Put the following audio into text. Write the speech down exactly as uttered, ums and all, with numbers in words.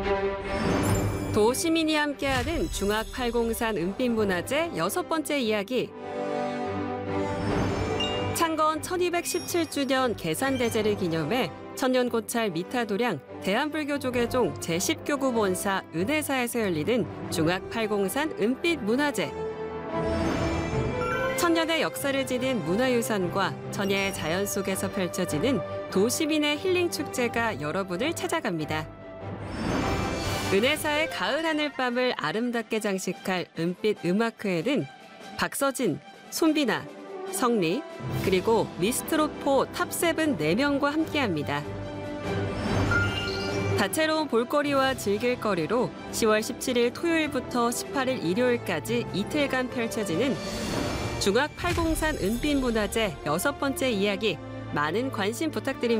도시민이 함께하는 중악 팔공산 은빛문화재 여섯 번째 이야기. 창건 천이백십칠 주년 계산대제를 기념해 천년고찰 미타도량 대한불교조계종 제십 교구 본사 은혜사에서 열리는 중악 팔공산 은빛문화재. 천년의 역사를 지닌 문화유산과 천혜의 자연 속에서 펼쳐지는 도시민의 힐링 축제가 여러분을 찾아갑니다. 은혜사의 가을 하늘밤을 아름답게 장식할 은빛 음악회에는 박서진, 손비나, 성리, 그리고 미스트롯포 탑세븐 네 명과 함께합니다. 다채로운 볼거리와 즐길거리로 시월 십칠일 토요일부터 십팔일 일요일까지 이틀간 펼쳐지는 중악 팔공산 은빛문화재 여섯 번째 이야기, 많은 관심 부탁드립니다.